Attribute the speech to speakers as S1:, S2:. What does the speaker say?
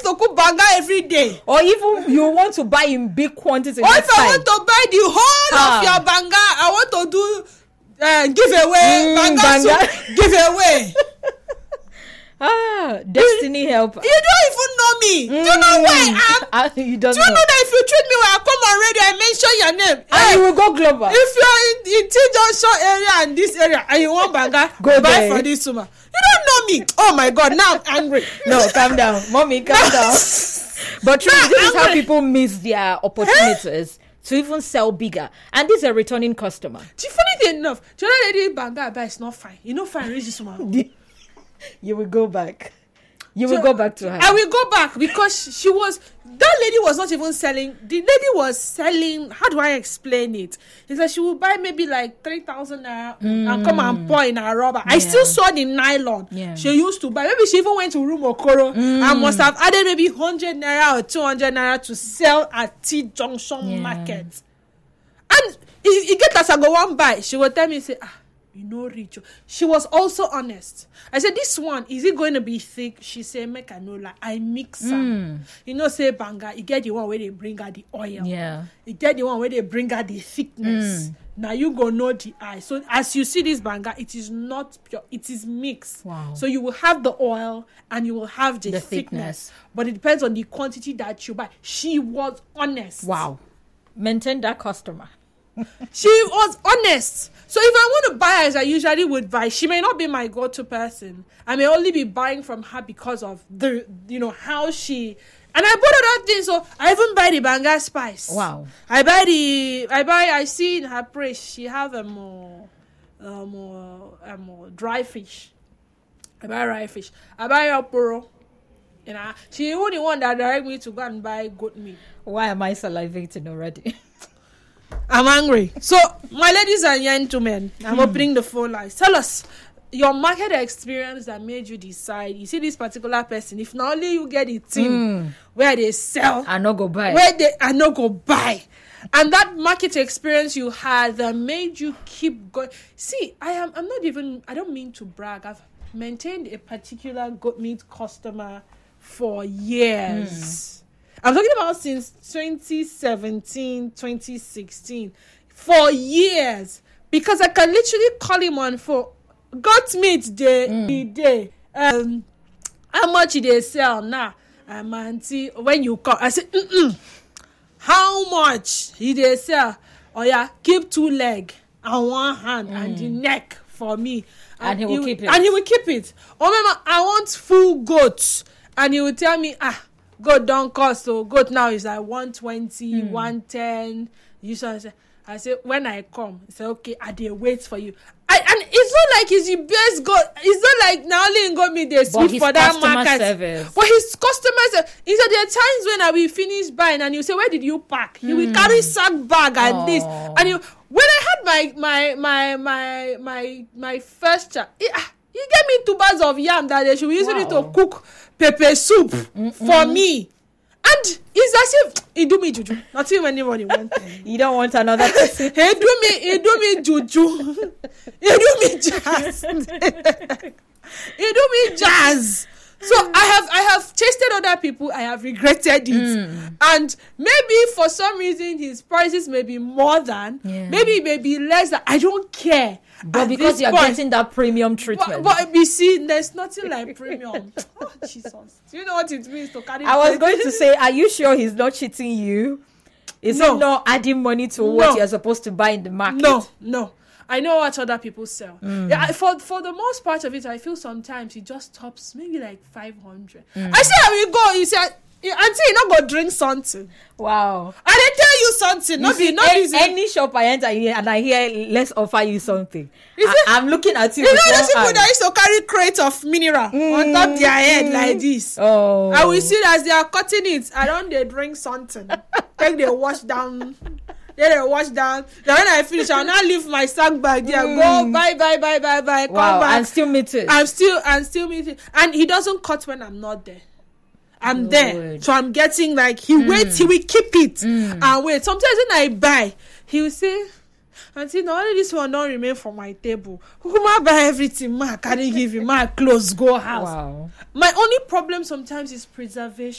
S1: to cook banga every day.
S2: Or even you want to buy in big quantities.
S1: Or if I want to buy the whole of your banga, I want to do giveaway, banga soup giveaway.
S2: Destiny helper.
S1: You don't even know me. Do you know where I am?
S2: You don't
S1: Do you know that if you treat me well, I come on radio, I mention your name.
S2: And you will go global.
S1: If you're in T Junction area and this area and you want banga,
S2: go
S1: buy
S2: there.
S1: for this woman. You don't know me. Oh my God, now I'm angry.
S2: No, calm down. Mommy, calm down. But truly, this is how people miss their opportunities to even sell bigger. And this is a returning customer.
S1: The funny thing enough, do you know lady banga I buy is not fine. You know fine, reach this woman.
S2: You will go back. You will go back to her.
S1: I will go back because that lady was not even selling. The lady was selling, how do I explain it? It's like she would buy maybe like 3,000 naira and come and pour in her rubber. Yeah. I still saw the nylon. Yeah. She used to buy. Maybe she even went to Room Okoro and must have added maybe 100 naira or 200 naira to sell at T Junction market. And you get as I go one buy, she will tell me, say, you know, Richo. She was also honest. I said, this one, is it going to be thick? She said, make a no lie. I mix some. You know, say banga, you get the one where they bring her the oil.
S2: Yeah.
S1: You get the one where they bring her the thickness. Now you go know the eye. So as you see this banga, it is not pure. It is mixed.
S2: Wow.
S1: So you will have the oil and you will have the thickness. But it depends on the quantity that you buy. She was honest.
S2: Wow. Maintain that customer.
S1: She was honest. So if I want to buy as I usually would buy, she may not be my go-to person. I may only be buying from her because of the, how she. And I bought other things. So I even buy the banga spice.
S2: Wow.
S1: I see in her praise she have a more dry fish. I buy dry fish. I buy oporo. She only one that direct me to go and buy goat meat.
S2: Why am I salivating already?
S1: I'm angry. So, my ladies and gentlemen, I'm opening the phone lines. Tell us your market experience that made you decide. You see this particular person, if not only you get the team where they sell,
S2: I no go buy.
S1: Where they are not go buy. And that market experience you had that made you keep going. See, I don't mean to brag. I've maintained a particular goat meat customer for years. I'm talking about since 2017, 2016. For years. Because I can literally call him on for goat meat day. How much they sell now? Auntie, when you call, I said, how much they sell? Oh yeah, keep 2 legs and 1 hand and the neck for me.
S2: And he will keep it.
S1: And he will keep it. Oh mama, I want full goats. And he will tell me, goat don't cost, so goat now is like 120, 110. I say, when I come, he say, okay, I dey wait for you. And it's not like he's the best goat. It's not like now only in goat me they sweet for that market. Service. But his customers, he said there are times when I will finish buying and you say, where did you pack? He will carry sack bag and this. And when I had my first child, he gave me 2 bags of yam that they should use it to cook pepper soup for me. And it's as if he do me juju. Not even anybody wants it.
S2: You don't want another person.
S1: He do me juju. He do me jazz. He do me jazz. So I have tasted other people. I have regretted it. And maybe for some reason his prices may be more than, maybe it may be less than. I don't care.
S2: But because you're getting that premium treatment.
S1: But you see, there's nothing like premium. Oh, Jesus. Do you know what it means to carry?
S2: I was going to say, are you sure he's not cheating you? Is he not adding money to what you're supposed to buy in the market?
S1: No. I know what other people sell. Yeah, for the most part of it, I feel sometimes it just tops maybe like 500. I say, I will go. You say, auntie, you not go drink something.
S2: Wow.
S1: And they tell you something. Not easy.
S2: Any shop I enter here and I hear, let's offer you something. I'm looking at you.
S1: You know those people that used to carry crate of mineral on top their head like this.
S2: Oh.
S1: I will see as they are cutting it. Around they drink something. Take they wash down. Then they wash down. Then when I finish, I'll now leave my sack bag there. Go buy. Come back.
S2: And still meet it.
S1: I'm still meeting. And he doesn't cut when I'm not there. I'm there. So I'm getting like, he waits, he will keep it and wait. Sometimes when I buy, he will say, auntie, now only this one don't remain for my table. Who ma buy everything? Ma, can I give you my clothes, go house.
S2: Wow.
S1: My only problem sometimes is preservation.